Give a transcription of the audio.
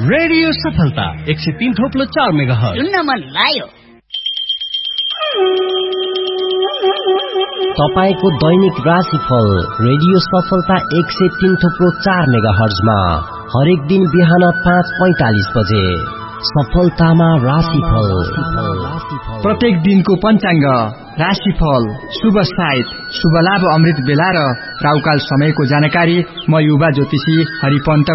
Radio सफलता 103.4 megahertz सुन्न मन लाग्यो। तपाईको दैनिक राशिफल रेडियो सफलता 103.4 मेगाहर्जमा हरेक दिन बिहान 5:45 बजे सफलतामा राशिफल। प्रत्येक दिनको पञ्चाङ्ग, राशिफल, शुभ साइत, शुभ लाभ अमृत बेला र राउकाल समयको जानकारी म युवा ज्योतिषी हरिपन्त